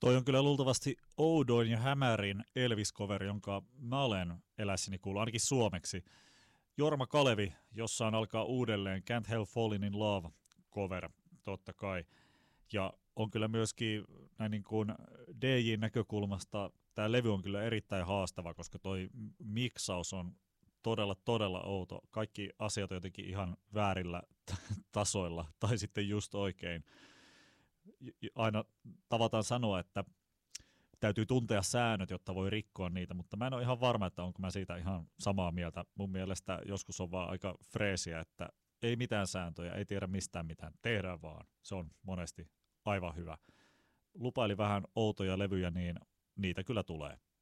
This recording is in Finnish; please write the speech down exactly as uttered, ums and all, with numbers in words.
Toi on kyllä luultavasti oudoin ja hämärin Elvis-cover, jonka mä olen elässäni kuullut, ainakin suomeksi. Jorma Kalevi, jossaan alkaa uudelleen Can't Help Falling in Love cover, totta kai. Ja on kyllä myöskin näin niin kuin D J:n näkökulmasta tämä levy on kyllä erittäin haastava, koska toi miksaus on todella, todella outo. Kaikki asiat on jotenkin ihan väärillä tasoilla tai sitten just oikein. Aina tavataan sanoa, että täytyy tuntea säännöt, jotta voi rikkoa niitä, mutta mä en ole ihan varma, että onko mä siitä ihan samaa mieltä. Mun mielestä joskus on vaan aika freesiä, että ei mitään sääntöjä, ei tiedä mistään mitään, tehdään vaan. Se on monesti aivan hyvä. Lupaili vähän outoja levyjä, niin niitä kyllä tulee.